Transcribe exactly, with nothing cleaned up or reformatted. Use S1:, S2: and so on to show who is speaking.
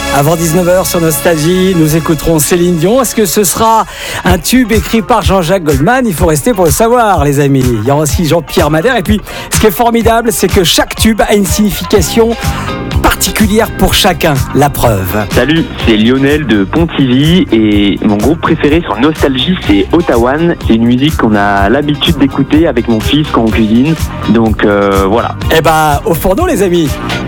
S1: Avant dix-neuf heures sur Nostalgie, nous écouterons Céline Dion. Est-ce que ce sera un tube écrit par Jean-Jacques Goldman? Il faut rester pour le savoir, les amis. Il y aura aussi Jean-Pierre Madère. Et puis, ce qui est formidable, c'est que chaque tube a une signification particulière pour chacun. La preuve.
S2: Salut, c'est Lionel de Pontivy et mon groupe préféré sur Nostalgie, c'est Ottawan. C'est une musique qu'on a l'habitude d'écouter avec mon fils quand on cuisine. Donc euh, voilà.
S1: Eh ben, au fourneau, les amis.